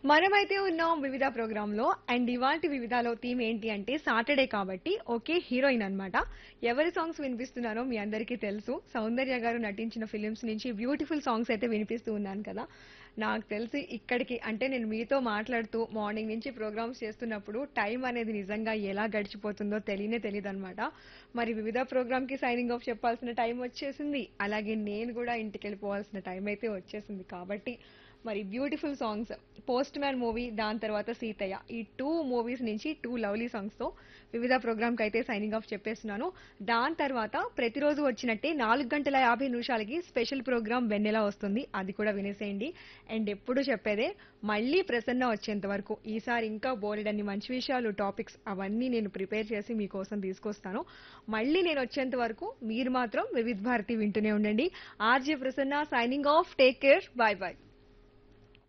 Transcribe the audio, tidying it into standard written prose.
మనమైతే ఉన్నాం వివిధ ప్రోగ్రాంలో. అండ్ ఇవాల్టి వివిధలో థీమ్ ఏంటి అంటే సాటర్డే కాబట్టి ఒకే హీరోయిన్ అన్నమాట. ఎవరి సాంగ్స్ వినిపిస్తున్నారో మీ అందరికీ తెలుసు. సౌందర్య గారు నటించిన ఫిలిమ్స్ నుంచి బ్యూటిఫుల్ సాంగ్స్ అయితే వినిపిస్తూ ఉన్నాను కదా. నాకు తెలిసి ఇక్కడికి అంటే నేను మీతో మాట్లాడుతూ మార్నింగ్ నుంచి ప్రోగ్రామ్స్ చేస్తున్నప్పుడు టైం అనేది నిజంగా ఎలా గడిచిపోతుందో తెలియదన్నమాట. మరి వివిధ ప్రోగ్రామ్కి సైనింగ్ ఆఫ్ చెప్పాల్సిన టైం వచ్చేసింది. అలాగే నేను కూడా ఇంటికి వెళ్ళిపోవాల్సిన టైం అయితే వచ్చేసింది కాబట్టి మరి beautiful songs post man movie దాని తర్వాత సీతయ్య ఈ టూ మూవీస్ నుంచి టూ లవ్లీ సాంగ్స్ తో వివిధ ప్రోగ్రామ్ కి అయితే సైనింగ్ ఆఫ్ చెప్పేస్తున్నాను. దాని తర్వాత ప్రతిరోజు వచ్చినట్టే 4:50 స్పెషల్ ప్రోగ్రామ్ వెన్నెలా వస్తుంది, అది కూడా వినేసేయండి. అండ్ ఎప్పుడు చెప్పేదే మళ్ళీ ప్రసన్న వచ్చేంత వరకు ఈసారి ఇంకా బోలెడన్ని మంచి విషయాలు టాపిక్స్ అవన్నీ నేను ప్రిపేర్ చేసి మీకోసం తీసుకొస్తాను. మళ్ళీ నేను వచ్చేంత వరకు మీరు మాత్రం వివిధ భారతి వింటూనే ఉండండి. RJ Prasanna signing off, take care, by by.